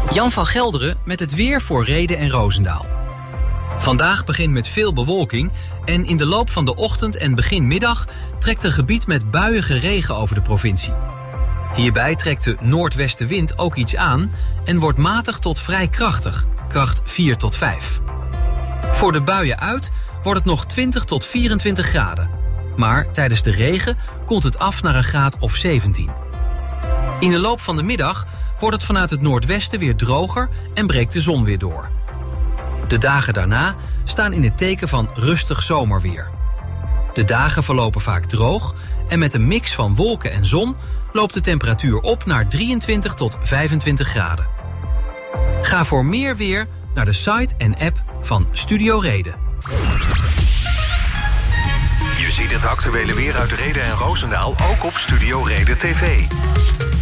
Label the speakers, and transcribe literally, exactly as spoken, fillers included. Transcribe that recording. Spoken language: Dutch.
Speaker 1: Jan van Gelderen met het weer voor Rheden en Roosendaal. Vandaag begint met veel bewolking en in de loop van de ochtend en begin middag trekt een gebied met buiige regen over de provincie. Hierbij trekt de noordwestenwind ook iets aan en wordt matig tot vrij krachtig, kracht vier tot vijf. Voor de buien uit wordt het nog twintig tot vierentwintig graden. Maar tijdens de regen koelt het af naar een graad of zeventien. In de loop van de middag wordt het vanuit het noordwesten weer droger en breekt de zon weer door. De dagen daarna staan in het teken van rustig zomerweer. De dagen verlopen vaak droog en met een mix van wolken en zon loopt de temperatuur op naar drieëntwintig tot vijfentwintig graden. Ga voor meer weer naar de site en app van Studio Reden.
Speaker 2: Je ziet het actuele weer uit Rheden en Roosendaal ook op Studio Reden T V.